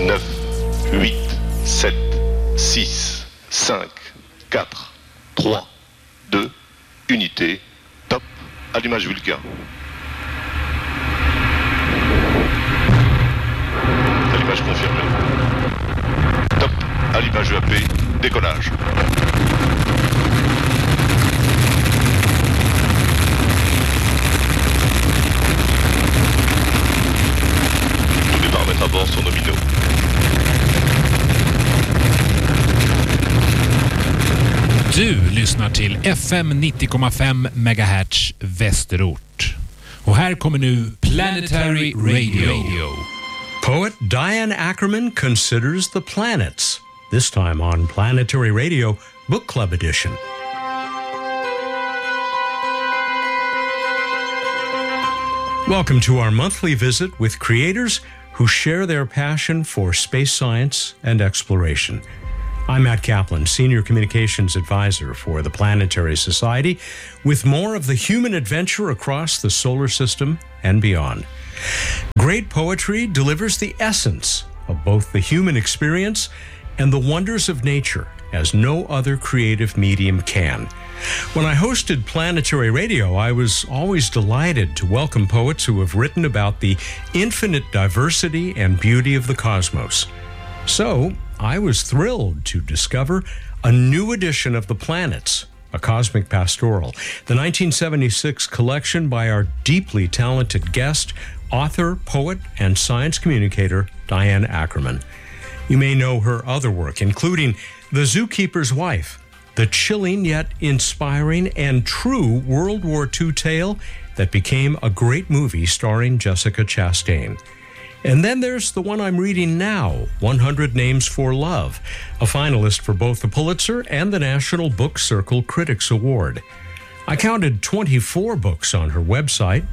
9, 8, 7, 6, 5, 4, 3, 2, unité, top, allumage Vulcain. Allumage confirmé. Top, allumage EAP, décollage. Tous les paramètres à bord sont nominaux. Du lyssnar till FM 90,5 MHz Västerort. Och här kommer nu Planetary Radio. Poet Diane Ackerman considers the planets, this time on Planetary Radio Book Club Edition. Welcome to our monthly visit with creators who share their passion for space science and exploration. I'm Matt Kaplan, Senior Communications Advisor for the Planetary Society, with more of the human adventure across the solar system and beyond. Great poetry delivers the essence of both the human experience and the wonders of nature as no other creative medium can. When I hosted Planetary Radio, I was always delighted to welcome poets who have written about the infinite diversity and beauty of the cosmos. So, I was thrilled to discover a new edition of The Planets, a cosmic pastoral, the 1976 collection by our deeply talented guest, author, poet, and science communicator, Diane Ackerman. You may know her other work, including The Zookeeper's Wife, the chilling yet inspiring and true World War II tale that became a great movie starring Jessica Chastain. And then there's the one I'm reading now, 100 Names for Love, a finalist for both the Pulitzer and the National Book Circle Critics Award. I counted 24 books on her website,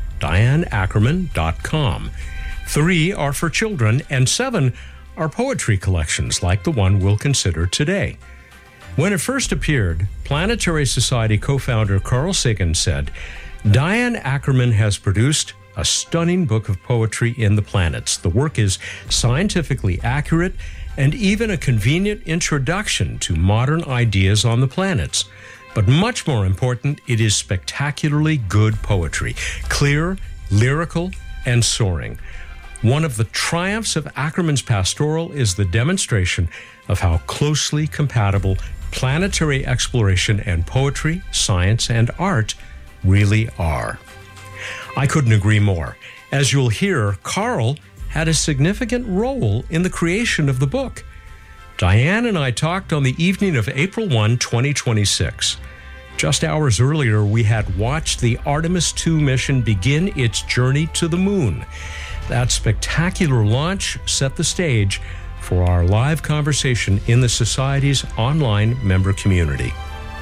dianeackerman.com. 3 are for children, and 7 are poetry collections like the one we'll consider today. When it first appeared, Planetary Society co-founder Carl Sagan said, Diane Ackerman has produced a stunning book of poetry in the planets. The work is scientifically accurate and even a convenient introduction to modern ideas on the planets. But much more important, it is spectacularly good poetry, clear, lyrical, and soaring. One of the triumphs of Ackerman's pastoral is the demonstration of how closely compatible planetary exploration and poetry, science, and art really are. I couldn't agree more. As you'll hear, Carl had a significant role in the creation of the book. Diane and I talked on the evening of April 1, 2026. Just hours earlier, we had watched the Artemis II mission begin its journey to the moon. That spectacular launch set the stage for our live conversation in the Society's online member community.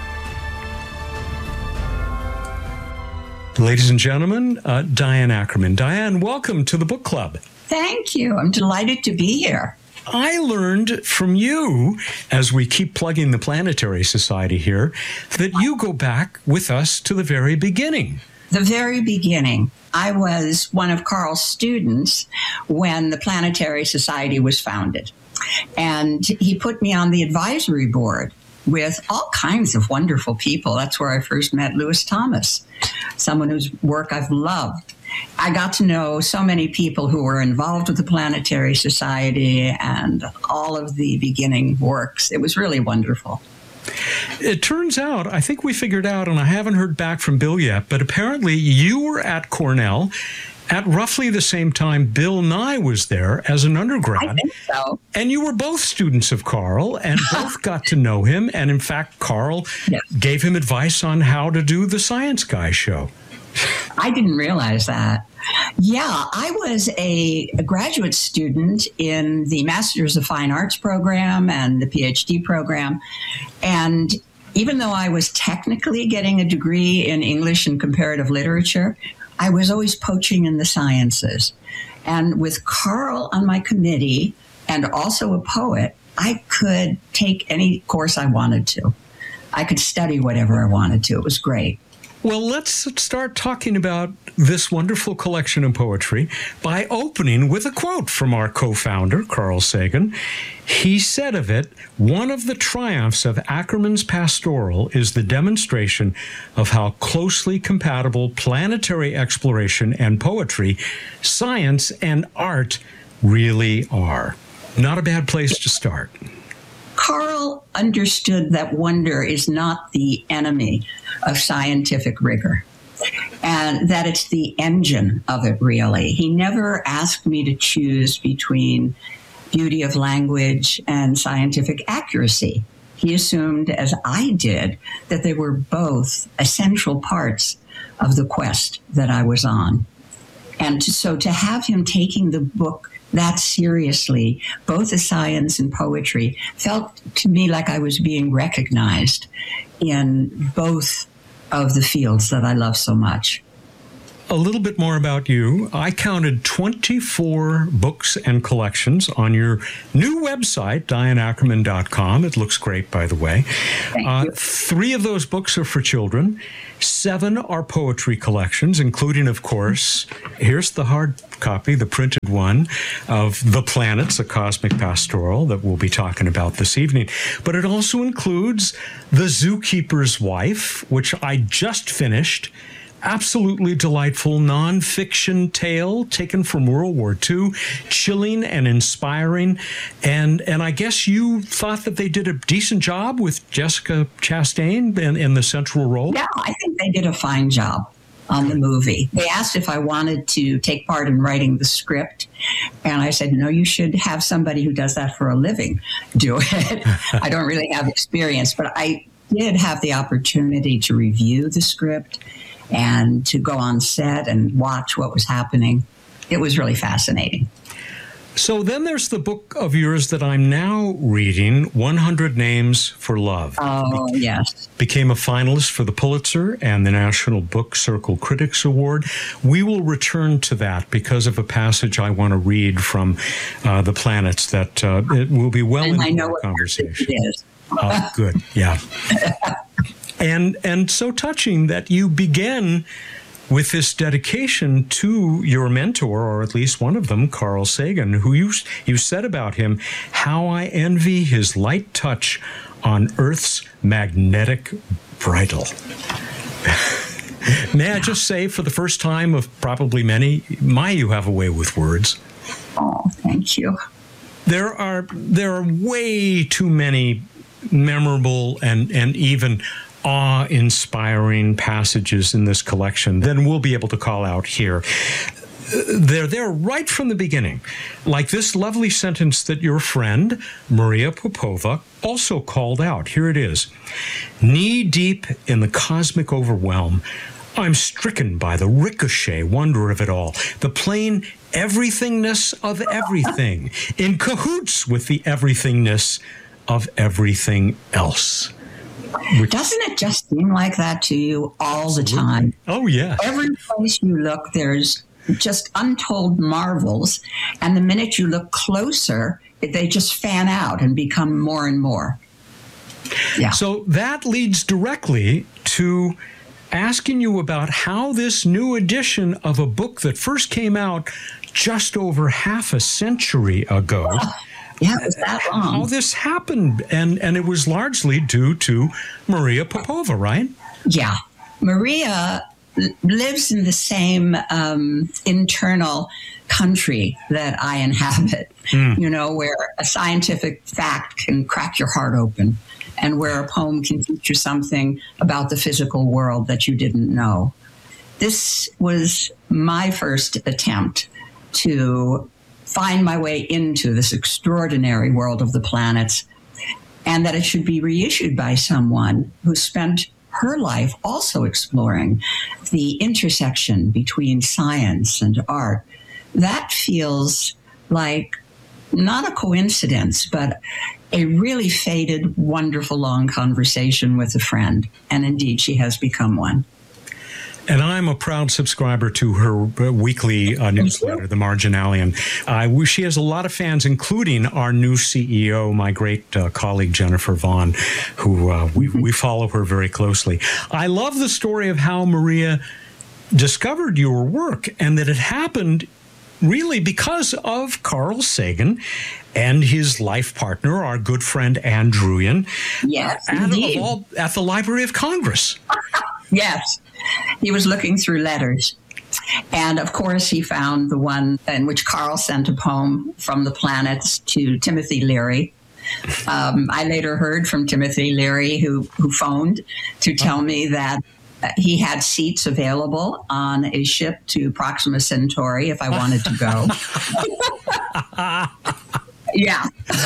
Ladies and gentlemen, Diane Ackerman. Diane, welcome to the book club. Thank you. I'm delighted to be here. I learned from you, as we keep plugging the Planetary Society here, that you go back with us to the very beginning. The very beginning. I was one of Carl's students when the Planetary Society was founded. And he put me on the advisory board with all kinds of wonderful people. That's where I first met Lewis Thomas, someone whose work I've loved. I got to know so many people who were involved with the Planetary Society and all of the beginning works. It was really wonderful. It turns out, I think we figured out, and I haven't heard back from Bill yet, but apparently you were at Cornell at roughly the same time Bill Nye was there as an undergrad. I think so. And you were both students of Carl and both got to know him. And in fact, Carl gave him advice on how to do the Science Guy show. I didn't realize that. Yeah, I was a graduate student in the Masters of Fine Arts program and the PhD program. And even though I was technically getting a degree in English and comparative literature, I was always poaching in the sciences. And with Carl on my committee and also a poet, I could take any course I wanted to. I could study whatever I wanted to. It was great. Well, let's start talking about this wonderful collection of poetry by opening with a quote from our co-founder, Carl Sagan. He said of it, "One of the triumphs of Ackerman's pastoral is the demonstration of how closely compatible planetary exploration and poetry, science and art really are." Not a bad place to start. Carl understood that wonder is not the enemy of scientific rigor, and that it's the engine of it, really. He never asked me to choose between beauty of language and scientific accuracy. He assumed, as I did, that they were both essential parts of the quest that I was on. And so to have him taking the book that seriously, both as science and poetry, felt to me like I was being recognized in both of the fields that I love so much. A little bit more about you. I counted 24 books and collections on your new website, DianeAckerman.com. It looks great, by the way. Thank you. 3 of those books are for children. 7 are poetry collections, including, of course, here's the hard copy, the printed one, of The Planets, a Cosmic Pastoral that we'll be talking about this evening. But it also includes The Zookeeper's Wife, which I just finished. Absolutely delightful nonfiction tale taken from World War II, chilling and inspiring. And I guess you thought that they did a decent job with Jessica Chastain in the central role? Yeah, I think they did a fine job on the movie. They asked if I wanted to take part in writing the script, and I said, no, you should have somebody who does that for a living do it. I don't really have experience, but I did have the opportunity to review the script and to go on set and watch what was happening. It was really fascinating. So then there's the book of yours that I'm now reading, 100 Names for Love. Oh, yes. Became a finalist for the Pulitzer and the National Book Circle Critics Award. We will return to that because of a passage I want to read from The Planets that it will be well into our conversation. It is. Oh, good. Yeah. And so touching that you began with this dedication to your mentor, or at least one of them, Carl Sagan, who you said about him, "How I envy his light touch on Earth's magnetic bridle." May I just say, for the first time of probably many, you have a way with words. Oh, thank you. There are way too many memorable and even awe-inspiring passages in this collection than we'll be able to call out here. They're there right from the beginning, like this lovely sentence that your friend, Maria Popova, also called out. Here it is. "Knee-deep in the cosmic overwhelm, I'm stricken by the ricochet wonder of it all, the plain everythingness of everything, in cahoots with the everythingness of everything else." Doesn't it just seem like that to you all the time? Oh, yeah. Every place you look, there's just untold marvels. And the minute you look closer, they just fan out and become more and more. Yeah. So that leads directly to asking you about how this new edition of a book that first came out just over half a century ago. Yeah, it was that long. How this happened, and it was largely due to Maria Popova, right? Yeah. Maria lives in the same internal country that I inhabit, where a scientific fact can crack your heart open and where a poem can teach you something about the physical world that you didn't know. This was my first attempt to find my way into this extraordinary world of the planets, and that it should be reissued by someone who spent her life also exploring the intersection between science and art. That feels like not a coincidence, but a really fated, wonderful, long conversation with a friend. And indeed, she has become one. And I'm a proud subscriber to her weekly newsletter, The Marginalian. She has a lot of fans, including our new CEO, my great colleague, Jennifer Vaughn, who we follow her very closely. I love the story of how Maria discovered your work, and that it happened really because of Carl Sagan and his life partner, our good friend Ann Druyan, yes, indeed. At the Library of Congress. Yes, he was looking through letters. And of course, he found the one in which Carl sent a poem from the planets to Timothy Leary. I later heard from Timothy Leary, who phoned to tell me that he had seats available on a ship to Proxima Centauri if I wanted to go. Yeah.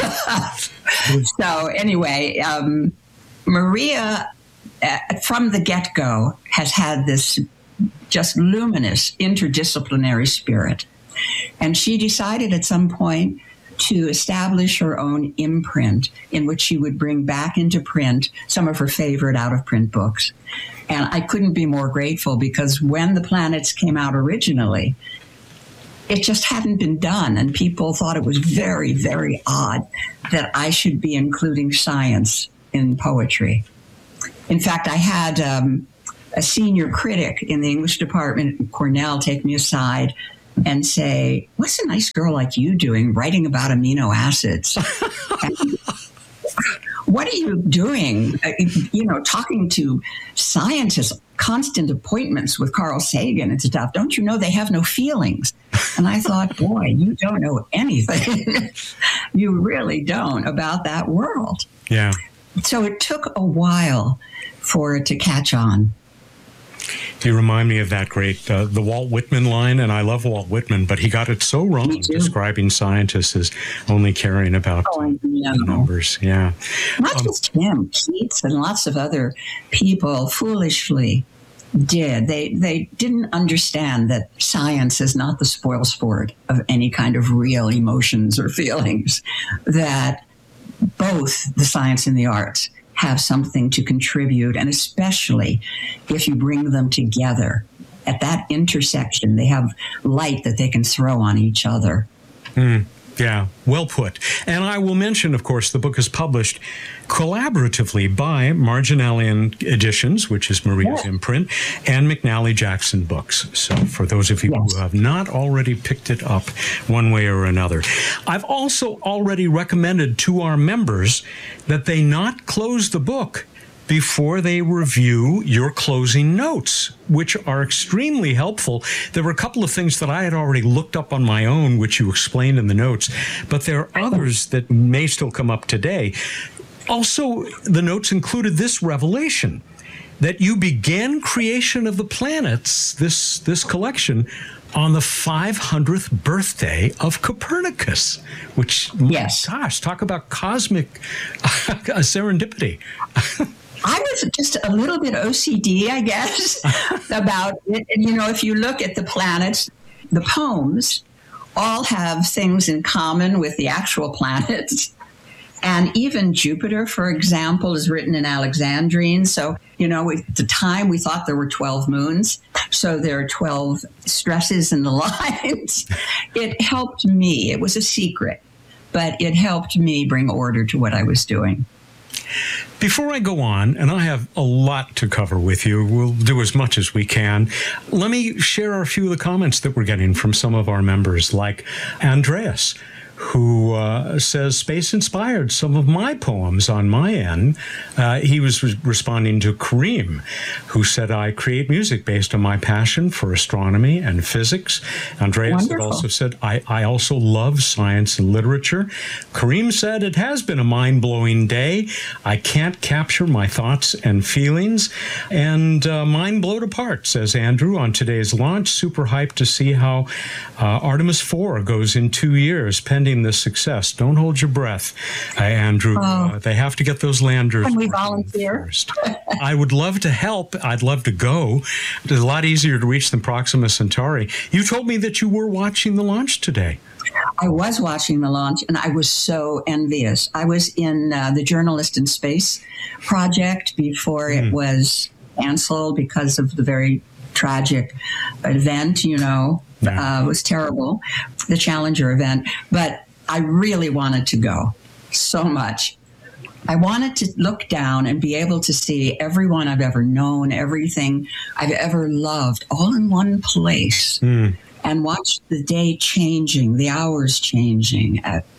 So anyway, Maria, from the get-go, has had this just luminous interdisciplinary spirit. And she decided at some point to establish her own imprint in which she would bring back into print some of her favorite out-of-print books. And I couldn't be more grateful, because when the planets came out originally, it just hadn't been done. And people thought it was very, very odd that I should be including science in poetry. In fact, I had a senior critic in the English department at Cornell take me aside and say, "What's a nice girl like you doing writing about amino acids? What are you doing, talking to scientists, constant appointments with Carl Sagan and stuff? Don't you know they have no feelings?" And I thought, boy, you don't know anything. You really don't about that world. Yeah. So it took a while for it to catch on. You remind me of that great, the Walt Whitman line, and I love Walt Whitman, but he got it so wrong describing scientists as only caring about numbers. Yeah. Not just him, Keats and lots of other people foolishly did. They didn't understand that science is not the spoil sport of any kind of real emotions or feelings, that both the science and the arts have something to contribute, and especially if you bring them together at that intersection, they have light that they can throw on each other. Yeah, well put. And I will mention, of course, the book is published collaboratively by Marginalian Editions, which is Maria's imprint, and McNally Jackson Books. So for those of you who have not already picked it up one way or another. I've also already recommended to our members that they not close the book before they review your closing notes, which are extremely helpful. There were a couple of things that I had already looked up on my own, which you explained in the notes, but there are others that may still come up today. Also, the notes included this revelation, that you began creation of the planets, this collection, on the 500th birthday of Copernicus, which, gosh, talk about cosmic serendipity. I was just a little bit OCD, I guess, about it. And, if you look at the planets, the poems all have things in common with the actual planets. And even Jupiter, for example, is written in Alexandrine. So, at the time we thought there were 12 moons. So there are 12 stresses in the lines. It helped me. It was a secret, but it helped me bring order to what I was doing. Before I go on, and I have a lot to cover with you, we'll do as much as we can. Let me share a few of the comments that we're getting from some of our members, like Andreas, who says, "Space inspired some of my poems on my end." He was responding to Kareem, who said, "I create music based on my passion for astronomy and physics." Andreas had also said, I also love science and literature." Kareem said, "It has been a mind-blowing day. I can't capture my thoughts and feelings." And "Mine blowed apart," says Andrew, "on today's launch. Super hyped to see how Artemis 4 goes in 2 years, pending the success. Don't hold your breath, Andrew. They have to get those landers. Can we volunteer? First. I would love to help. I'd love to go. It's a lot easier to reach than Proxima Centauri. You told me that you were watching the launch today. I was watching the launch, and I was so envious. I was in the Journalist in Space project before it was canceled because of the very tragic event, it was terrible, the Challenger event. But I really wanted to go so much. I wanted to look down and be able to see everyone I've ever known, everything I've ever loved, all in one place, and watch the day changing, the hours changing.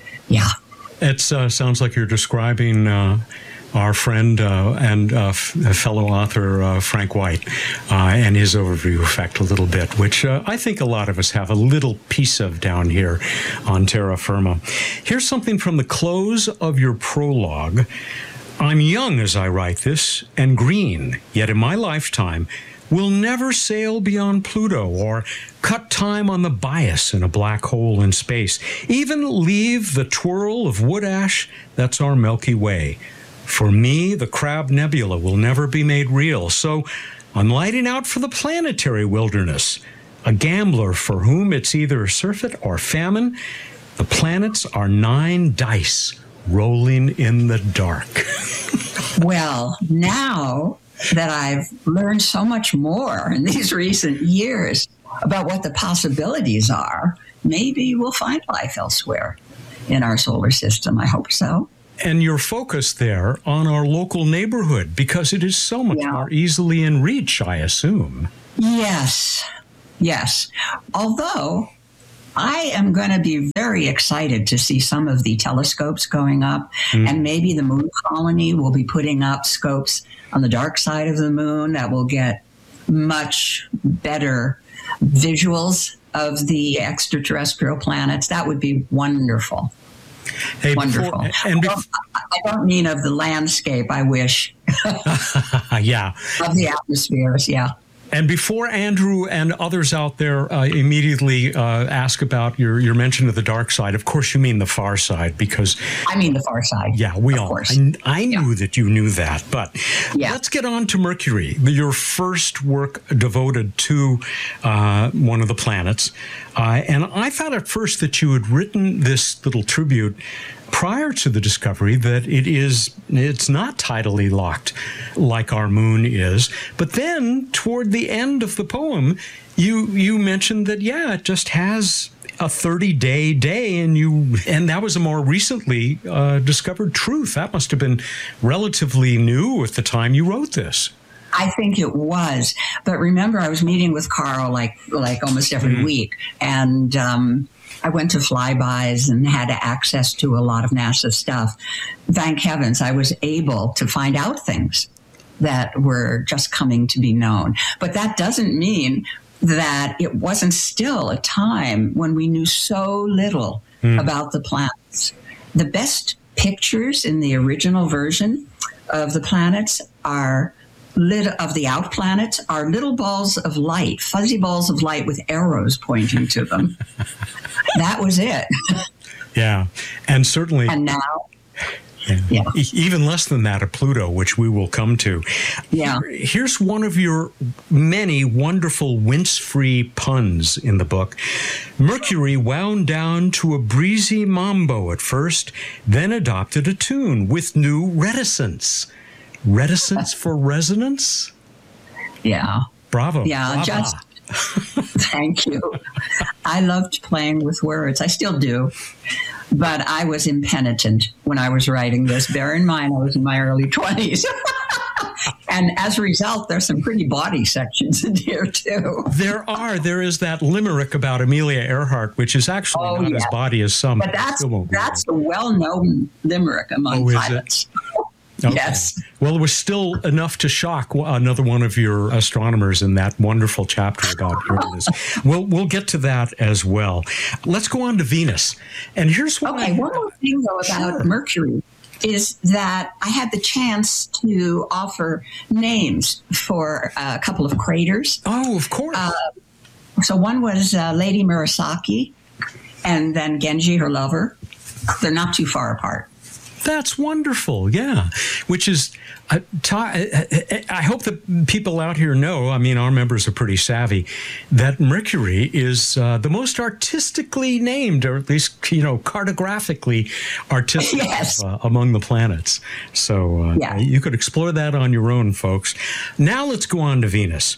It sounds like you're describing our friend and fellow author Frank White and his overview effect a little bit, which I think a lot of us have a little piece of down here on terra firma. Here's something from the close of your prologue. I'm young as I write this and green, yet in my lifetime will never sail beyond Pluto or cut time on the bias in a black hole in space, even leave the twirl of wood ash that's our Milky Way. For me, the Crab Nebula will never be made real, so I'm lighting out for the planetary wilderness, a gambler for whom it's either surfeit or famine. The planets are 9 dice rolling in the dark. Well, now that I've learned so much more in these recent years about what the possibilities are, maybe we'll find life elsewhere in our solar system. I hope so. And you're focused there on our local neighborhood because it is so much more easily in reach, I assume. Yes. Although I am going to be very excited to see some of the telescopes going up, and maybe the moon colony will be putting up scopes on the dark side of the moon that will get much better visuals of the extraterrestrial planets. That would be wonderful. Hey, wonderful. I don't mean of the landscape, I wish. Yeah. Of the atmospheres, yeah. And before Andrew and others out there immediately ask about your mention of the dark side, of course you mean the far side, because... I mean the far side. Yeah, we all... I knew that you knew that, but let's get on to Mercury, your first work devoted to one of the planets. And I thought at first that you had written this little tribute prior to the discovery that it's not tidally locked like our moon is. But then toward the end of the poem, you mentioned that, it just has a 30-day day, and that was a more recently discovered truth. That must have been relatively new at the time you wrote this. I think it was. But remember, I was meeting with Carl like almost every week, and I went to flybys and had access to a lot of NASA stuff. Thank heavens, I was able to find out things that were just coming to be known. But that doesn't mean that it wasn't still a time when we knew so little about the planets. The best pictures in the original version of the planets of the out planets are little balls of light, fuzzy balls of light with arrows pointing to them. That was it. Yeah. And certainly... And now... Yeah. Even less than that of Pluto, which we will come to. Yeah. Here's one of your many wonderful wince-free puns in the book. Mercury wound down to a breezy mambo at first, then adopted a tune with new reticence. Reticence for resonance? Yeah. Bravo. Yeah, brava. Thank you. I loved playing with words. I still do. But I was impenitent when I was writing this. Bear in mind, I was in my early 20s. And as a result, there's some pretty bawdy sections in here, too. There is that limerick about Amelia Earhart, which is actually not as bawdy as some. But that's a well-known limerick among pilots. Okay. Yes. Well, it was still enough to shock another one of your astronomers in that wonderful chapter about Uranus. We'll get to that as well. Let's go on to Venus. And here's what one more thing, though, about Mercury is that I had the chance to offer names for a couple of craters. Oh, of course. So one was Lady Murasaki, and then Genji, her lover. They're not too far apart. That's wonderful, yeah. Which is, I hope that people out here know, I mean, our members are pretty savvy, that Mercury is the most artistically named, or at least, cartographically artistic among the planets. So you could explore that on your own, folks. Now let's go on to Venus.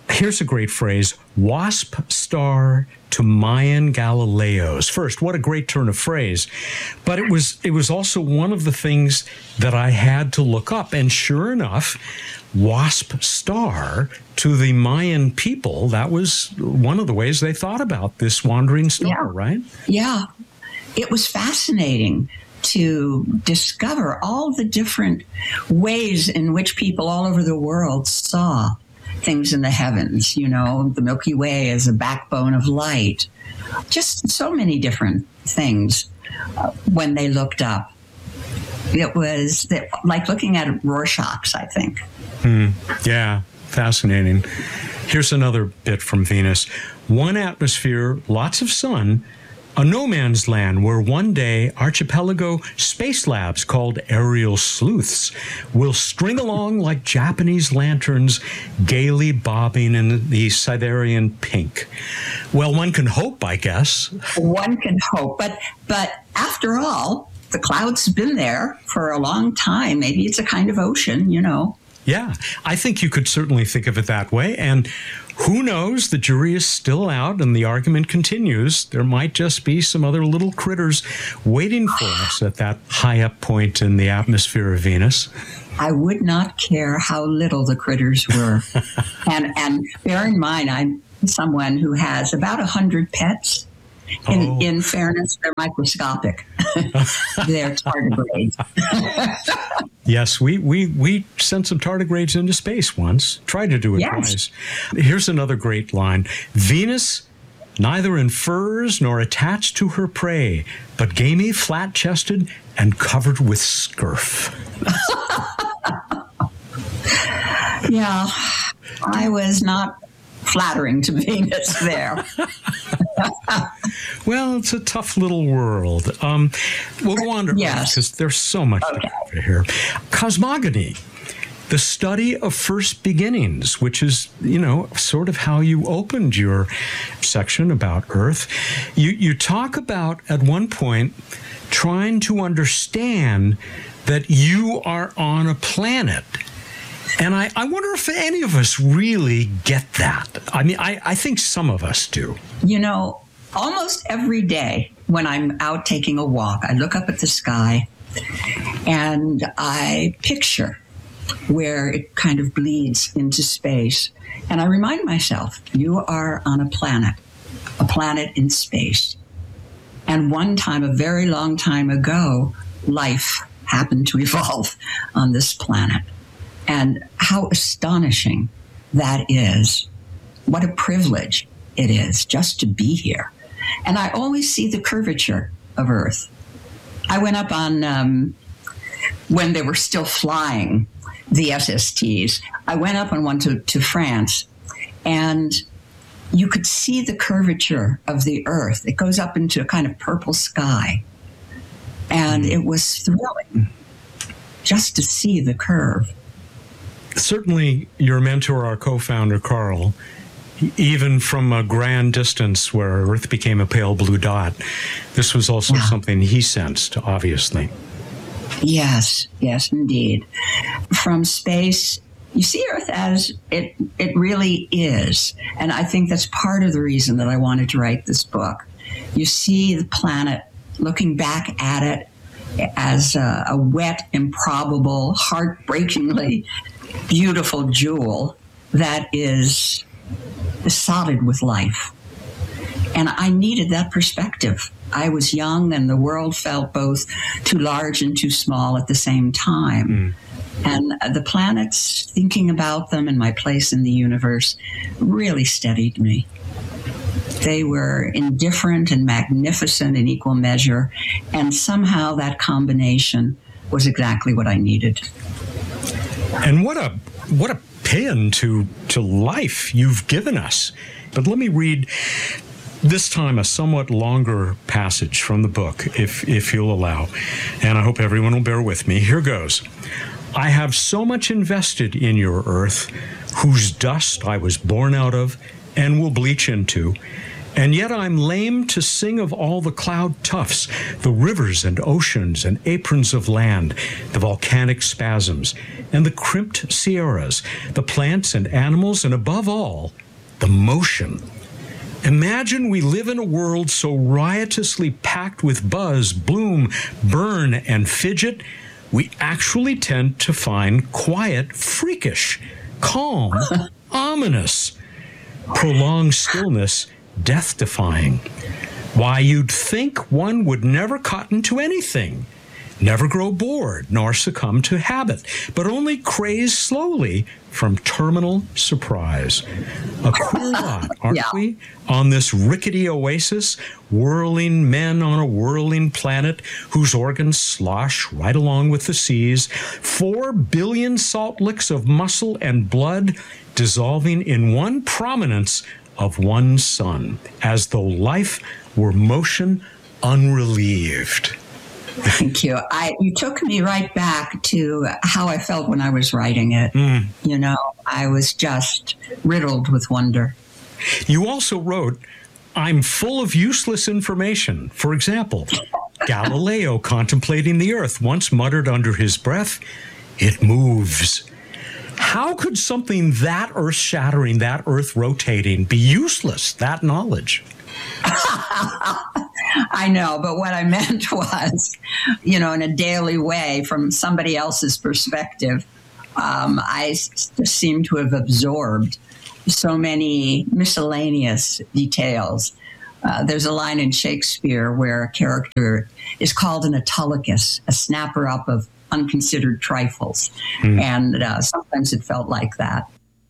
Here's a great phrase, WASP star to Mayan Galileos. First, what a great turn of phrase. But it was also one of the things that I had to look up. And sure enough, WASP star to the Mayan people, that was one of the ways they thought about this wandering star, right? Yeah. It was fascinating to discover all the different ways in which people all over the world saw things in the heavens. You know, the Milky Way as a backbone of light. Just so many different things when they looked up. It was like looking at Rorschach's, I think. Yeah, fascinating. Here's another bit from Venus. One atmosphere, lots of sun, a no man's land where one day archipelago space labs called aerial sleuths will string along like Japanese lanterns gaily bobbing in the Siderean pink. Well, one can hope, I guess. One can hope. But after all, the cloud's been there for a long time. Maybe it's a kind of ocean, you know. Yeah, I think you could certainly think of it that way. And who knows? The jury is still out and the argument continues. There might just be some other little critters waiting for us at that high up point in the atmosphere of Venus. I would not care how little the critters were. and bear in mind, I'm someone who has about 100 pets. In fairness, they're microscopic. They're tardigrades. Yes, we sent some tardigrades into space once. Tried to do it twice. Here's another great line. Venus neither infers nor attached to her prey, but gamey, flat-chested, and covered with scurf. Yeah, I was not flattering to Venus there. Well, it's a tough little world. We'll go on to Earth because there's so much to cover here. Cosmogony, the study of first beginnings, which is, you know, sort of how you opened your section about Earth. You talk about, at one point, trying to understand that you are on a planet. And I wonder if any of us really get that. I mean, I think some of us do. You know, almost every day when I'm out taking a walk, I look up at the sky and I picture where it kind of bleeds into space. And I remind myself, you are on a planet in space. And one time, a very long time ago, life happened to evolve on this planet. And how astonishing that is. What a privilege it is just to be here. And I always see the curvature of Earth. I went up on, when they were still flying the SSTs, I went up on one to France, and you could see the curvature of the Earth. It goes up into a kind of purple sky. And it was thrilling just to see the curve. Certainly, your mentor, our co-founder, Carl, even from a grand distance where Earth became a pale blue dot, this was also something he sensed, obviously. Yes, indeed. From space, you see Earth as it really is. And I think that's part of the reason that I wanted to write this book. You see the planet, looking back at it as a wet, improbable, heartbreakingly beautiful jewel that is solid with life. And I needed that perspective. I was young and the world felt both too large and too small at the same time. And the planets, thinking about them and my place in the universe, really steadied me. They were indifferent and magnificent in equal measure, and somehow that combination was exactly what I needed. And what a paean to life you've given us. But let me read this time a somewhat longer passage from the book, if you'll allow. And I hope everyone will bear with me. Here goes. I have so much invested in your Earth, whose dust I was born out of and will bleach into, And yet I'm lame to sing of all the cloud tufts, the rivers and oceans and aprons of land, the volcanic spasms and the crimped sierras, the plants and animals, and above all, the motion. Imagine we live in a world so riotously packed with buzz, bloom, burn, and fidget, we actually tend to find quiet freakish, calm, ominous, prolonged stillness death-defying. Why, you'd think one would never cotton to anything, never grow bored, nor succumb to habit, but only craze slowly from terminal surprise. A queer lot, aren't we, on this rickety oasis, whirling men on a whirling planet whose organs slosh right along with the seas, 4 billion salt licks of muscle and blood dissolving in one prominence of one sun, as though life were motion unrelieved. Thank you. You took me right back to how I felt when I was writing it. You know, I was just riddled with wonder. You also wrote, I'm full of useless information. For example, Galileo contemplating the earth once muttered under his breath, "It moves." How could something that earth-shattering, that earth-rotating be useless, that knowledge? I know, but what I meant was, you know, in a daily way, from somebody else's perspective, I just seem to have absorbed so many miscellaneous details. There's a line in Shakespeare where a character is called an Autolycus, a snapper up of unconsidered trifles. And sometimes it felt like that.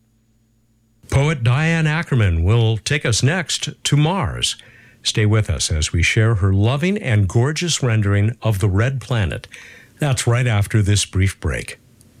Poet Diane Ackerman will take us next to Mars. Stay with us as we share her loving and gorgeous rendering of the Red Planet. That's right after this brief break.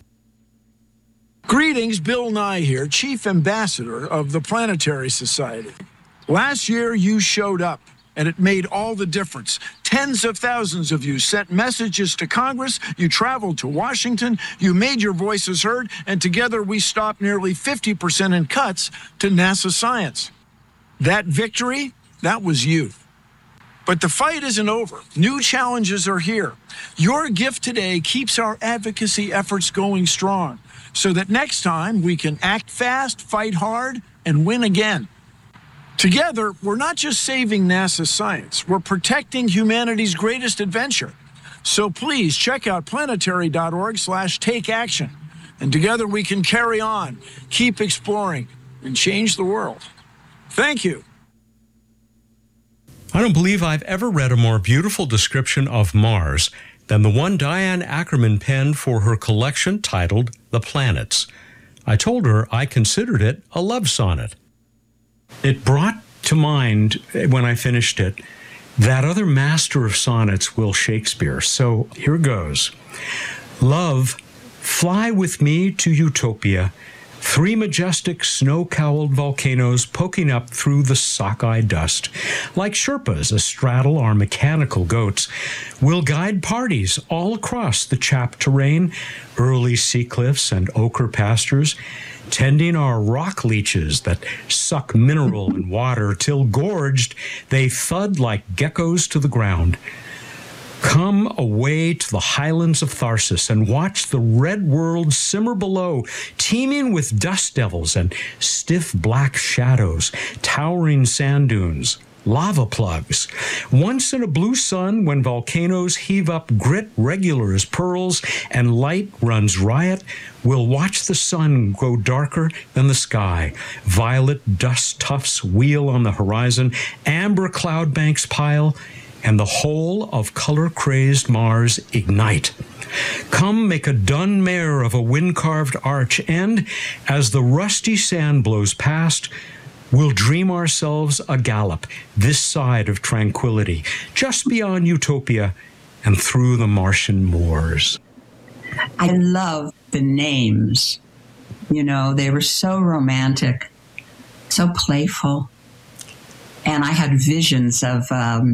Greetings, Bill Nye here, Chief Ambassador of the Planetary Society. Last year, you showed up, and it made all the difference. Tens of thousands of you sent messages to Congress, you traveled to Washington, you made your voices heard, and together we stopped nearly 50% in cuts to NASA science. That victory, that was you. But the fight isn't over. New challenges are here. Your gift today keeps our advocacy efforts going strong, so that next time we can act fast, fight hard, and win again. Together, we're not just saving NASA science, we're protecting humanity's greatest adventure. So please check out planetary.org/takeaction. And together we can carry on, keep exploring, and change the world. Thank you. I don't believe I've ever read a more beautiful description of Mars than the one Diane Ackerman penned for her collection titled The Planets. I told her I considered it a love sonnet. It brought to mind, when I finished it, that other master of sonnets, Will Shakespeare. So here goes. Love, fly with me to Utopia, 3 majestic snow-cowled volcanoes poking up through the sockeye dust. Like Sherpas astraddle our mechanical goats, we'll guide parties all across the chapped terrain, early sea cliffs and ochre pastures, tending our rock leeches that suck mineral and water till gorged they thud like geckos to the ground. Come away to the highlands of Tharsis and watch the red world simmer below, teeming with dust devils and stiff black shadows, towering sand dunes, lava plugs. Once in a blue sun, when volcanoes heave up grit regular as pearls and light runs riot, we'll watch the sun grow darker than the sky. Violet dust tufts wheel on the horizon, amber cloud banks pile, and the whole of color-crazed Mars ignite. Come make a dun mare of a wind-carved arch, and as the rusty sand blows past, we'll dream ourselves a gallop this side of tranquility, just beyond Utopia and through the Martian moors. I love the names. You know, they were so romantic, so playful. And I had visions of,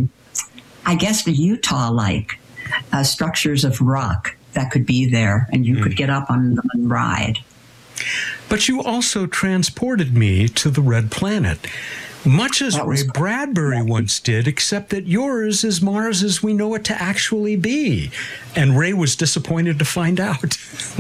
I guess, the Utah-like structures of rock that could be there, and you could get up on them and ride. But you also transported me to the Red Planet, Much as Ray Bradbury once did, except that yours is Mars as we know it to actually be. And Ray was disappointed to find out.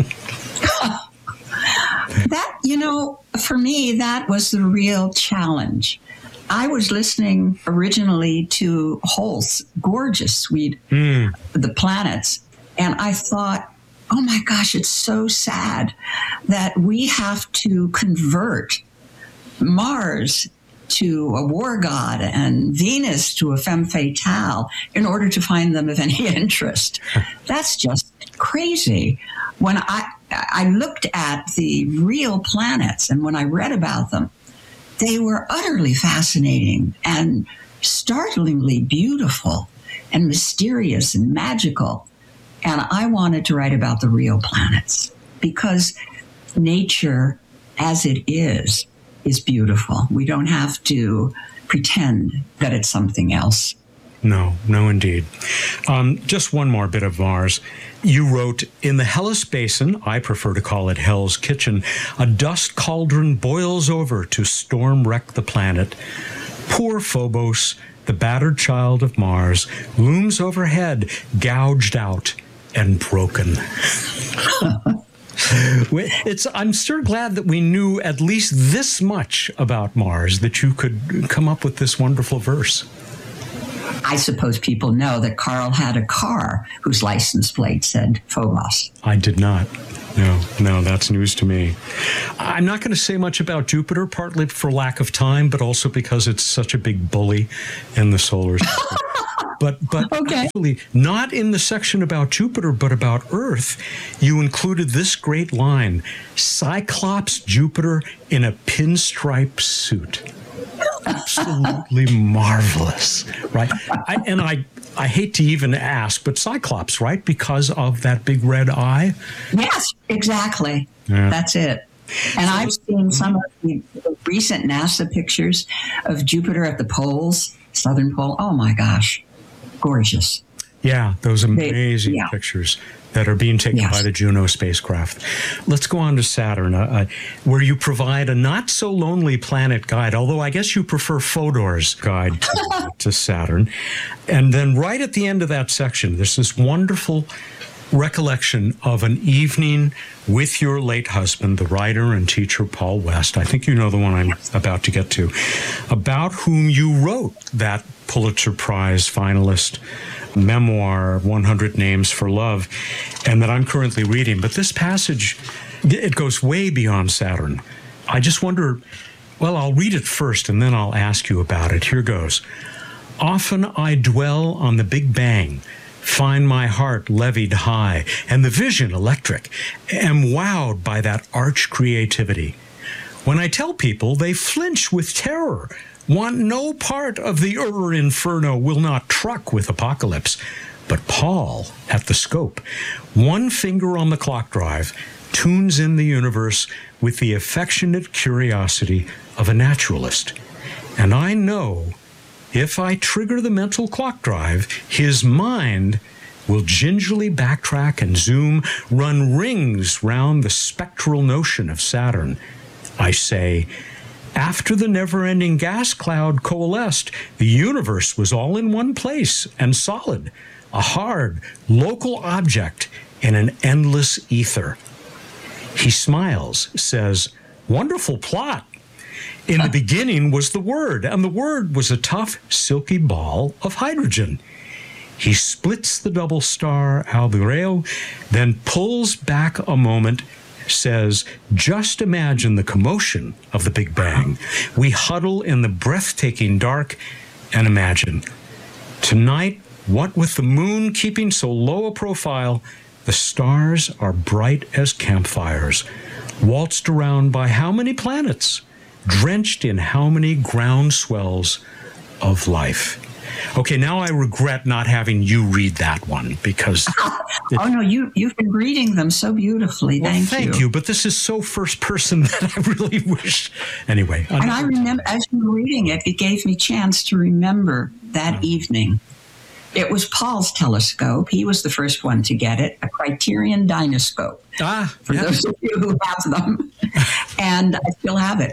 That, for me, that was the real challenge. I was listening originally to Holst's gorgeous suite, The Planets, and I thought, oh my gosh, it's so sad that we have to convert Mars to a war god and Venus to a femme fatale in order to find them of any interest. That's just crazy. When I looked at the real planets and when I read about them, they were utterly fascinating and startlingly beautiful and mysterious and magical. And I wanted to write about the real planets because nature as it is beautiful. We don't have to pretend that it's something else. No, indeed. Just one more bit of Mars. You wrote, in the Hellas Basin, I prefer to call it Hell's Kitchen, a dust cauldron boils over to storm wreck the planet. Poor Phobos, the battered child of Mars, looms overhead, gouged out and broken. I'm sure glad that we knew at least this much about Mars, that you could come up with this wonderful verse. I suppose people know that Carl had a car whose license plate said Phobos. I did not. No, that's news to me. I'm not going to say much about Jupiter, partly for lack of time, but also because it's such a big bully in the solar system. But okay. Actually, not in the section about Jupiter, but about Earth, you included this great line, Cyclops Jupiter in a pinstripe suit. Absolutely marvelous, right? I hate to even ask, but Cyclops, right? Because of that big red eye? Yes, exactly. Yeah. That's it. And I've seen some of the recent NASA pictures of Jupiter at the poles, southern pole. Oh, my gosh. Gorgeous. Yeah, those amazing pictures that are being taken by the Juno spacecraft. Let's go on to Saturn, where you provide a not-so-lonely planet guide, although I guess you prefer Fodor's guide to Saturn. And then right at the end of that section, there's this wonderful recollection of an evening with your late husband, the writer and teacher Paul West. I think you know the one I'm about to get to, about whom you wrote that Pulitzer Prize finalist memoir, 100 Names for Love, and that I'm currently reading. But this passage, it goes way beyond Saturn. I just wonder, well, I'll read it first and then I'll ask you about it. Here goes. Often I dwell on the Big Bang, find my heart levied high, and the vision electric, am wowed by that arch creativity. When I tell people, they flinch with terror, want no part of the inferno, will not truck with apocalypse. But Paul, at the scope, one finger on the clock drive, tunes in the universe with the affectionate curiosity of a naturalist. And I know if I trigger the mental clock drive, his mind will gingerly backtrack and zoom, run rings round the spectral notion of Saturn. I say, after the never-ending gas cloud coalesced, the universe was all in one place and solid, a hard, local object in an endless ether. He smiles, says, wonderful plot. In the beginning was the Word, and the Word was a tough, silky ball of hydrogen. He splits the double star Albemarle, then pulls back a moment, says, just imagine the commotion of the Big Bang. We huddle in the breathtaking dark and imagine. Tonight, what with the moon keeping so low a profile, the stars are bright as campfires, waltzed around by how many planets, drenched in how many ground swells of life. Okay, now I regret not having you read that one because... Oh, no, you've been reading them so beautifully. Well, thank you. But this is so first person that I really wish... Anyway. And I remember, as you were reading it, it gave me a chance to remember that evening. It was Paul's telescope. He was the first one to get it, a Criterion Dynoscope. For those of you who have them. And I still have it.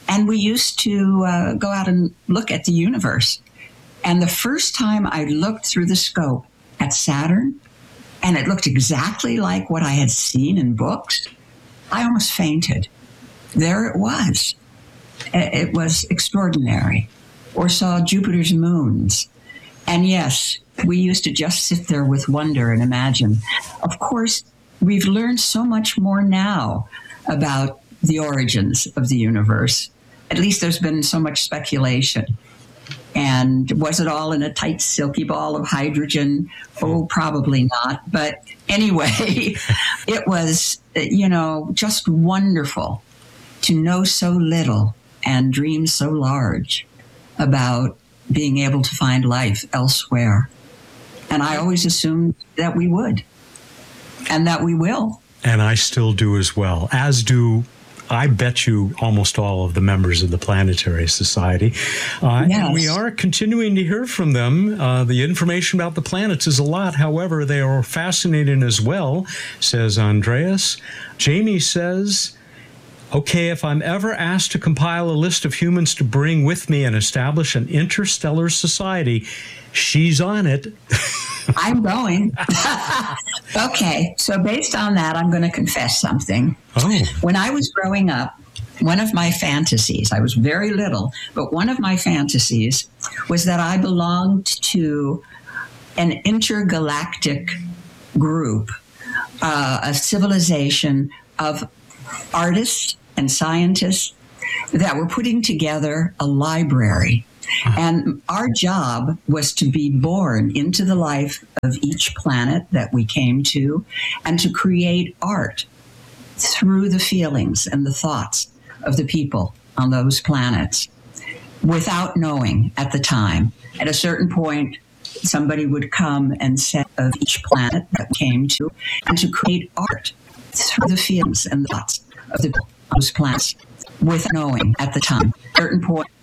And we used to go out and look at the universe. And the first time I looked through the scope at Saturn, and it looked exactly like what I had seen in books, I almost fainted. There it was. It was extraordinary. Or saw Jupiter's moons. And yes, we used to just sit there with wonder and imagine. Of course, we've learned so much more now about the origins of the universe. At least there's been so much speculation. And was it all in a tight, silky ball of hydrogen? Oh, probably not. But anyway, it was, just wonderful to know so little and dream so large about being able to find life elsewhere. And I always assumed that we would, and that we will. And I still do as well, as do, I bet you, almost all of the members of the Planetary Society. Yes. And we are continuing to hear from them. The information about the planets is a lot. However, they are fascinating as well, says Andreas. Jamie says, okay, if I'm ever asked to compile a list of humans to bring with me and establish an interstellar society, she's on it. I'm going. Okay, so based on that, I'm going to confess something. Oh. When I was growing up, one of my fantasies, I was very little, but one of my fantasies was that I belonged to an intergalactic group, a civilization of artists and scientists that were putting together a library. And our job was to be born into the life of each planet that we came to and to create art through the feelings and the thoughts of the people on those planets without knowing at the time. At a certain point, somebody would come and say of each planet that we came to and to create art through the feelings and thoughts of the those planets without knowing at the time. At a certain point,